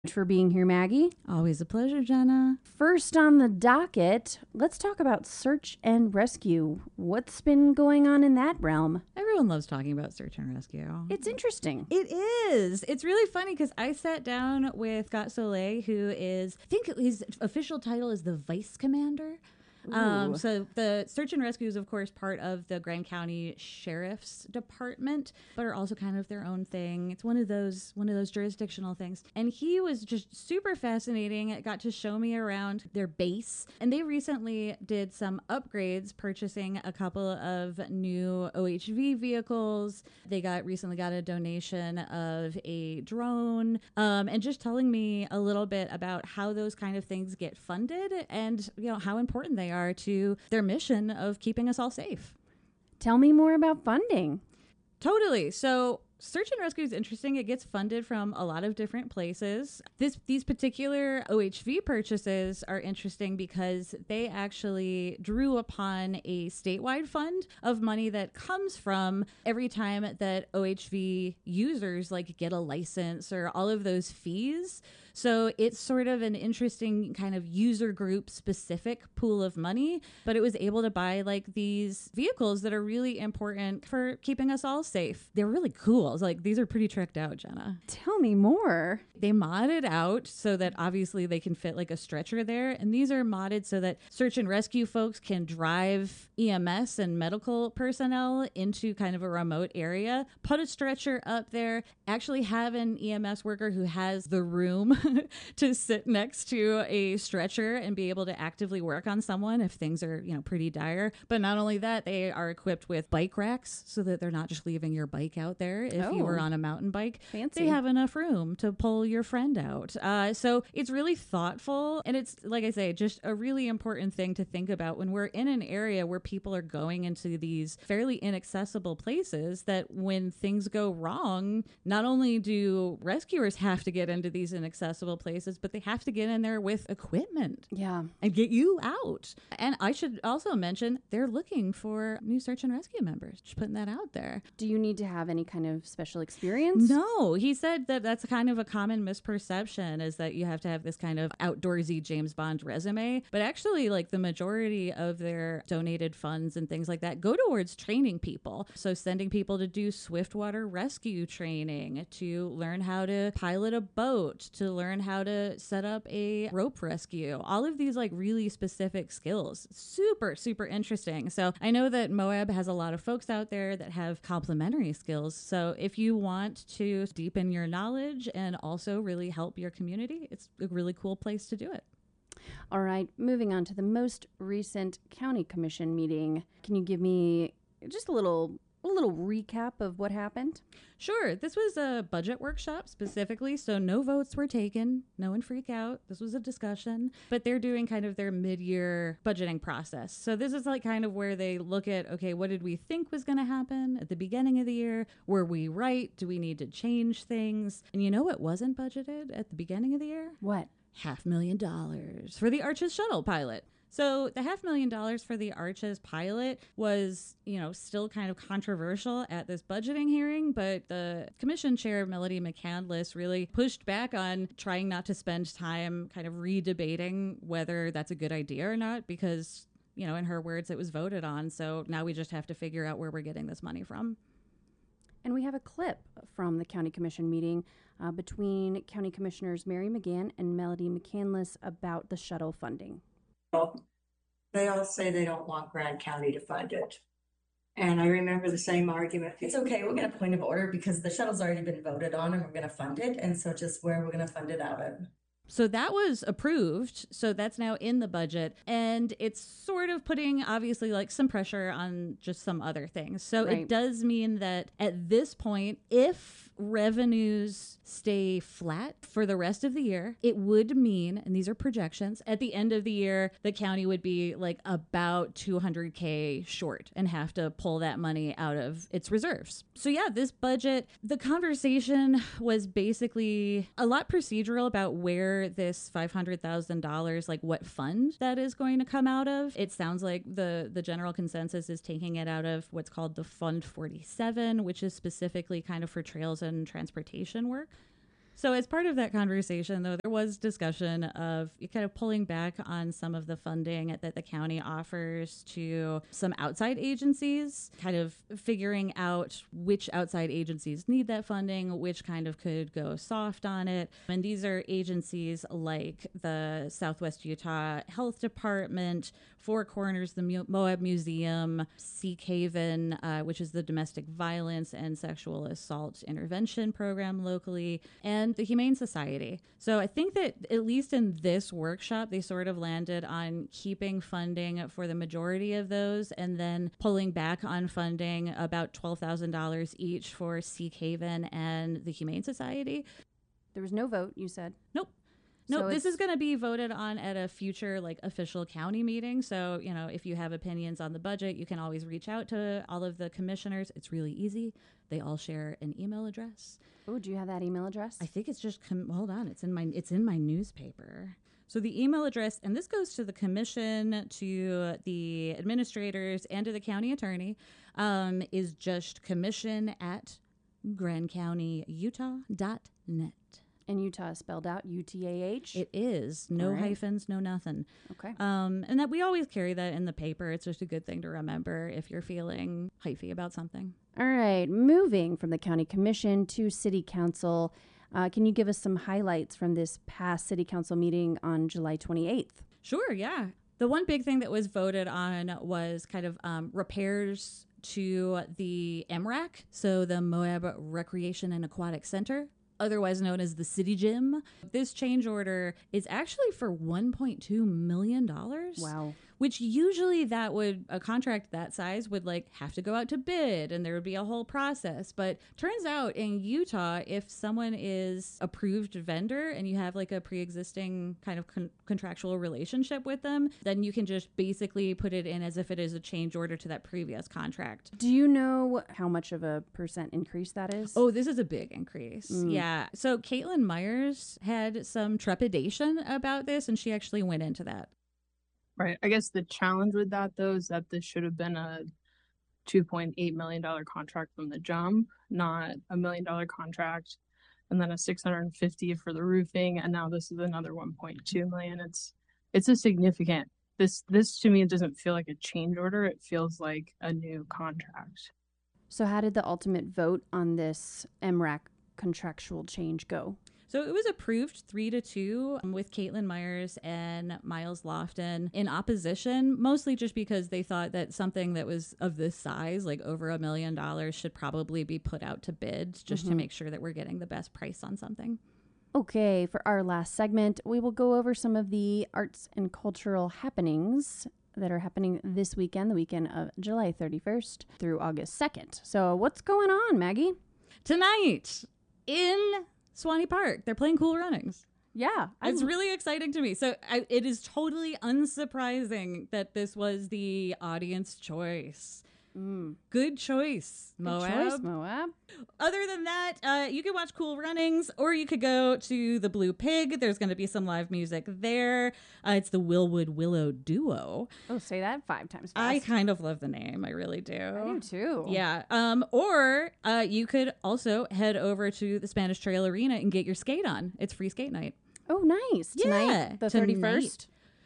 For being here, Maggie. Always a pleasure, Jenna. First on the docket, let's talk about search and rescue. What's been going on in that realm? Everyone loves talking about search and rescue. It's interesting. It is. It's really funny because I sat down with Scott Soleil, who is, I think his official title is the Vice Commander. So the search and rescue is, of course, part of the Grand County Sheriff's Department, but are also kind of their own thing. It's one of those jurisdictional things. And he was just super fascinating. It got to show me around their base. And they recently did some upgrades, purchasing a couple of new OHV vehicles. They recently got a donation of a drone, and just telling me a little bit about how those kind of things get funded and, how important they are to their mission of keeping us all safe. Tell me more about funding. Totally. So search and rescue is interesting. It gets funded from a lot of different places. These particular OHV purchases are interesting because they actually drew upon a statewide fund of money that comes from every time that OHV users get a license or all of those fees. So it's sort of an interesting kind of user group specific pool of money, but it was able to buy these vehicles that are really important for keeping us all safe. They're really cool. It's these are pretty tricked out, Jenna. Tell me more. They modded out so that obviously they can fit a stretcher there. And these are modded so that search and rescue folks can drive EMS and medical personnel into kind of a remote area, put a stretcher up there, actually have an EMS worker who has the room to sit next to a stretcher and be able to actively work on someone if things are, pretty dire. But not only that, they are equipped with bike racks so that they're not just leaving your bike out there if you were on a mountain bike. Fancy. They have enough room to pull your friend out. So it's really thoughtful. And it's, like I say, just a really important thing to think about when we're in an area where people are going into these fairly inaccessible places, that when things go wrong, not only do rescuers have to get into these inaccessible places, but they have to get in there with equipment. Yeah. And get you out. And I should also mention they're looking for new search and rescue members. Just putting that out there. Do you need to have any kind of special experience? No, he said that that's kind of a common misperception, is that you have to have this kind of outdoorsy James Bond resume. But actually, the majority of their donated funds and things like that go towards training people. So sending people to do swiftwater rescue training, to learn how to pilot a boat, to learn how to set up a rope rescue. All of these really specific skills. Super, super interesting. So I know that Moab has a lot of folks out there that have complementary skills. So if you want to deepen your knowledge and also really help your community, it's a really cool place to do it. All right, moving on to the most recent county commission meeting. Can you give me just a little recap of what happened? Sure. This was a budget workshop specifically, so no votes were taken. No one freak out. This was a discussion, but they're doing kind of their mid-year budgeting process. So this is kind of where they look at, okay, what did we think was going to happen at the beginning of the year? Were we right? Do we need to change things? And what wasn't budgeted at the beginning of the year? What? $500,000 for the Arches shuttle pilot. So the $500,000 for the Arches pilot was, still kind of controversial at this budgeting hearing, but the commission chair, Melody McCandless, really pushed back on trying not to spend time kind of re-debating whether that's a good idea or not, because, in her words, it was voted on. So now we just have to figure out where we're getting this money from. And we have a clip from the county commission meeting between county commissioners Mary McGann and Melody McCandless about the shuttle funding. They all say they don't want Grand County to fund it. And I remember the same argument. It's okay, we'll get a point of order because the shuttle's already been voted on and we're going to fund it. And so just where we're going to fund it out of. So that was approved. So that's now in the budget. And it's sort of putting, obviously, some pressure on just some other things. So Right. It does mean that at this point, if revenues stay flat for the rest of the year, it would mean, and these are projections, at the end of the year, the county would be about $200K short and have to pull that money out of its reserves. So yeah, this budget, the conversation was basically a lot procedural about where this $500,000, what fund that is going to come out of. It sounds like the general consensus is taking it out of what's called the Fund 47, which is specifically kind of for trails and transportation work. So as part of that conversation, though, there was discussion of kind of pulling back on some of the funding that the county offers to some outside agencies, kind of figuring out which outside agencies need that funding, which kind of could go soft on it. And these are agencies like the Southwest Utah Health Department, Four Corners, the Moab Museum, Seek Haven, which is the domestic violence and sexual assault intervention program locally, and the Humane Society. So I think that at least in this workshop, they sort of landed on keeping funding for the majority of those and then pulling back on funding about $12,000 each for Seek Haven and the Humane Society. There was no vote, you said. Nope. So No, this it's- is going to be voted on at a future official county meeting. So, if you have opinions on the budget, you can always reach out to all of the commissioners. It's really easy. They all share an email address. Oh, do you have that email address? I think it's just hold on, it's in my newspaper. So the email address, and this goes to the commission, to the administrators, and to the county attorney, is just commission@grandcountyutah.net. And Utah is spelled out UTAH. It is. No All right. hyphens, no nothing. Okay. And that we always carry that in the paper. It's just a good thing to remember if you're feeling hyphy about something. All right. Moving from the county commission to city council, can you give us some highlights from this past city council meeting on July 28th? Sure, yeah. The one big thing that was voted on was kind of repairs to the MRAC, so the Moab Recreation and Aquatic Center, otherwise known as the City Gym. This change order is actually for $1.2 million. Wow. Which usually a contract that size would have to go out to bid and there would be a whole process. But turns out in Utah, if someone is approved vendor and you have a pre-existing kind of contractual relationship with them, then you can just basically put it in as if it is a change order to that previous contract. Do you know how much of a percent increase that is? Oh, this is a big increase. Yeah. So Caitlin Myers had some trepidation about this, and she actually went into that. Right. I guess the challenge with that, though, is that this should have been a $2.8 million contract from the jump, not $1 million contract, and then a $650 for the roofing, and now this is another $1.2 million. It's a significant. This to me, it doesn't feel like a change order. It feels like a new contract. So how did the ultimate vote on this MRAC contractual change go? So it was approved 3-2 with Caitlin Myers and Miles Lofton in opposition, mostly just because they thought that something that was of this size, over $1 million, should probably be put out to bid just to make sure that we're getting the best price on something. Okay, for our last segment, we will go over some of the arts and cultural happenings that are happening this weekend, the weekend of July 31st through August 2nd. So what's going on, Maggie? Tonight in Swanee Park, they're playing Cool Runnings. Yeah. It's really exciting to me. So it is totally unsurprising that this was the audience choice. Good choice, Moab. Good choice, Moab. Other than that, you could watch Cool Runnings, or you could go to the Blue Pig. There's going to be some live music there. It's the Willwood Willow Duo. Oh, say that 5 times fast. I kind of love the name. I really do. I do too. Yeah. Or you could also head over to the Spanish Trail Arena and get your skate on. It's free skate night. Oh, nice. Tonight, Yeah, the tonight. 31st.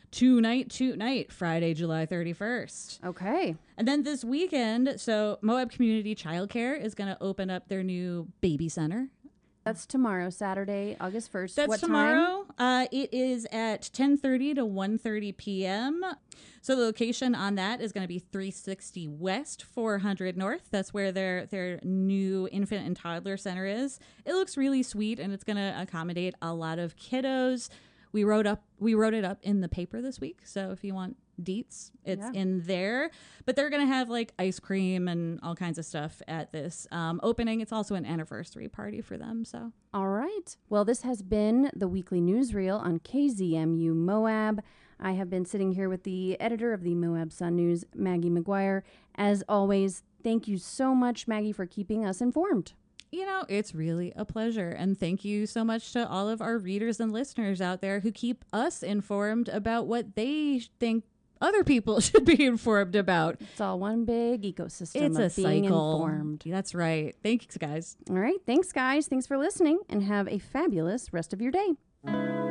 Tonight, Friday, July 31st. Okay. And then this weekend, so Moab Community Childcare is going to open up their new baby center. That's tomorrow, Saturday, August 1st. That's what tomorrow. It is at 10:30 to 1:30 p.m. So the location on that is going to be 360 West, 400 North. That's where their new infant and toddler center is. It looks really sweet, and it's going to accommodate a lot of kiddos. We wrote it up in the paper this week, so if you want deets, it's in there. But they're gonna have ice cream and all kinds of stuff at this opening. It's also an anniversary party for them. So All right. Well, this has been the weekly newsreel on KZMU Moab. I have been sitting here with the editor of the Moab Sun News, Maggie McGuire. As always, thank you so much, Maggie, for keeping us informed. it's really a pleasure. And thank you so much to all of our readers and listeners out there who keep us informed about what they think other people should be informed about. It's all one big ecosystem It's a of being cycle. informed. That's right. Thanks, guys. All right. Thanks, guys. Thanks for listening, and have a fabulous rest of your day.